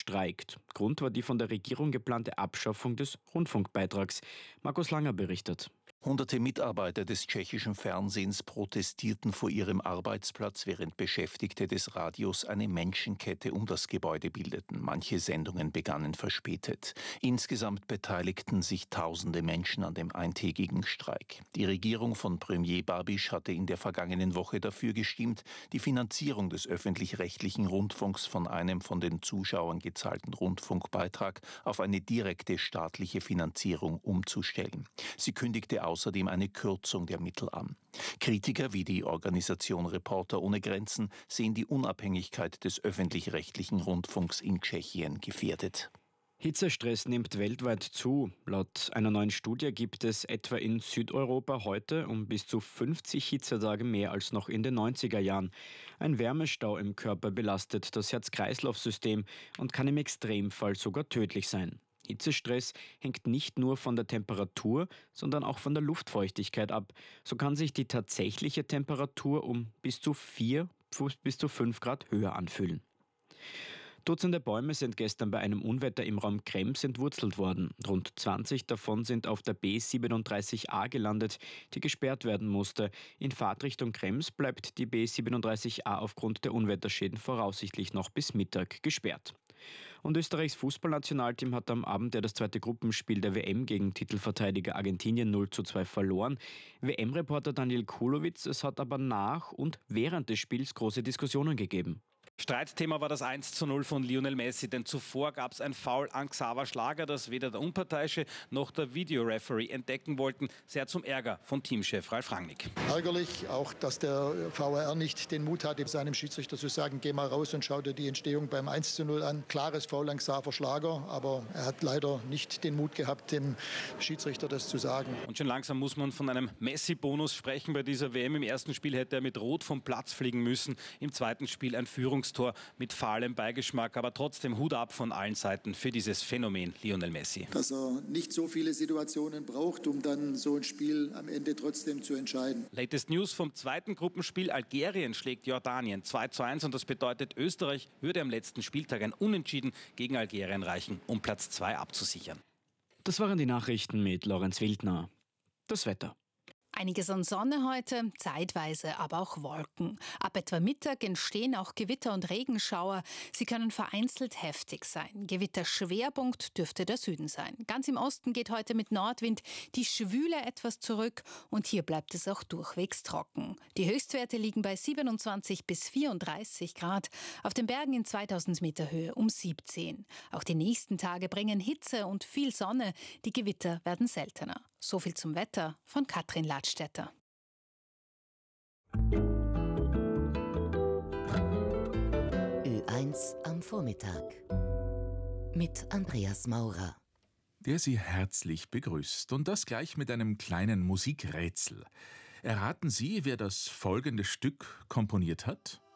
streikt. Grund war die von der Regierung geplante Abschaffung des Rundfunkbeitrags. Markus Langer berichtet. Hunderte Mitarbeiter des tschechischen Fernsehens protestierten vor ihrem Arbeitsplatz, während Beschäftigte des Radios eine Menschenkette um das Gebäude bildeten. Manche Sendungen begannen verspätet. Insgesamt beteiligten sich tausende Menschen an dem eintägigen Streik. Die Regierung von Premier Babiš hatte in der vergangenen Woche dafür gestimmt, die Finanzierung des öffentlich-rechtlichen Rundfunks von einem von den Zuschauern gezahlten Rundfunkbeitrag auf eine direkte staatliche Finanzierung umzustellen. Sie kündigte außerdem eine Kürzung der Mittel an. Kritiker wie die Organisation Reporter ohne Grenzen sehen die Unabhängigkeit des öffentlich-rechtlichen Rundfunks in Tschechien gefährdet. Hitzestress nimmt weltweit zu. Laut einer neuen Studie gibt es etwa in Südeuropa heute um bis zu 50 Hitzetage mehr als noch in den 90er Jahren. Ein Wärmestau im Körper belastet das Herz-Kreislauf-System und kann im Extremfall sogar tödlich sein. Hitzestress hängt nicht nur von der Temperatur, sondern auch von der Luftfeuchtigkeit ab. So kann sich die tatsächliche Temperatur um bis zu 4 bis zu 5 Grad höher anfühlen. Dutzende Bäume sind gestern bei einem Unwetter im Raum Krems entwurzelt worden. Rund 20 davon sind auf der B37a gelandet, die gesperrt werden musste. In Fahrtrichtung Krems bleibt die B37a aufgrund der Unwetterschäden voraussichtlich noch bis Mittag gesperrt. Und Österreichs Fußballnationalteam hat am Abend das zweite Gruppenspiel der WM gegen Titelverteidiger Argentinien 0:2 verloren. WM-Reporter Daniel Kulowitz, es hat aber nach und während des Spiels große Diskussionen gegeben. Streitthema war das 1:0 von Lionel Messi, denn zuvor gab es ein Foul an Xaver Schlager, das weder der Unparteiische noch der Videoreferee entdecken wollten, sehr zum Ärger von Teamchef Ralf Rangnick. Ärgerlich auch, dass der VAR nicht den Mut hatte, seinem Schiedsrichter zu sagen, geh mal raus und schau dir die Entstehung beim 1:0 an. Klares Foul an Xaver Schlager, aber er hat leider nicht den Mut gehabt, dem Schiedsrichter das zu sagen. Und schon langsam muss man von einem Messi-Bonus sprechen bei dieser WM. Im ersten Spiel hätte er mit Rot vom Platz fliegen müssen, im zweiten Spiel ein Führungstor mit fahlem Beigeschmack, aber trotzdem Hut ab von allen Seiten für dieses Phänomen Lionel Messi. Dass er nicht so viele Situationen braucht, um dann so ein Spiel am Ende trotzdem zu entscheiden. Latest News vom zweiten Gruppenspiel. Algerien schlägt Jordanien 2:1 und das bedeutet, Österreich würde am letzten Spieltag ein Unentschieden gegen Algerien reichen, um Platz 2 abzusichern. Das waren die Nachrichten mit Lorenz Wildner. Das Wetter. Einiges an Sonne heute, zeitweise aber auch Wolken. Ab etwa Mittag entstehen auch Gewitter und Regenschauer. Sie können vereinzelt heftig sein. Gewitterschwerpunkt dürfte der Süden sein. Ganz im Osten geht heute mit Nordwind die Schwüle etwas zurück und hier bleibt es auch durchwegs trocken. Die Höchstwerte liegen bei 27 bis 34 Grad, auf den Bergen in 2000 Meter Höhe um 17. Auch die nächsten Tage bringen Hitze und viel Sonne. Die Gewitter werden seltener. So viel zum Wetter von Katrin Ladstätter. Ö1 am Vormittag mit Andreas Maurer, der Sie herzlich begrüßt. Und das gleich mit einem kleinen Musikrätsel. Erraten Sie, wer das folgende Stück komponiert hat?